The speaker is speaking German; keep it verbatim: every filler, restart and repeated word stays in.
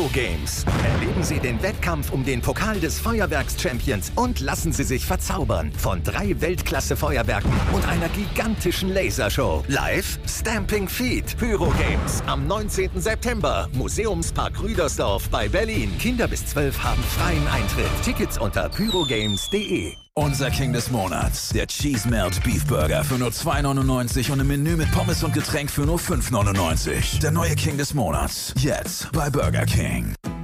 Pyro Games. Erleben Sie den Wettkampf um den Pokal des Feuerwerks-Champions und lassen Sie sich verzaubern von drei Weltklasse-Feuerwerken und einer gigantischen Lasershow. Live Stamping Feet. Pyro Games am neunzehnten September. Museumspark Rüdersdorf bei Berlin. Kinder bis zwölf haben freien Eintritt. Tickets unter pyrogames punkt de. Unser King des Monats, der Cheese Melt Beef Burger für nur zwei neunundneunzig und im Menü mit Pommes und Getränk für nur fünf neunundneunzig. Der neue King des Monats, jetzt bei Burger King.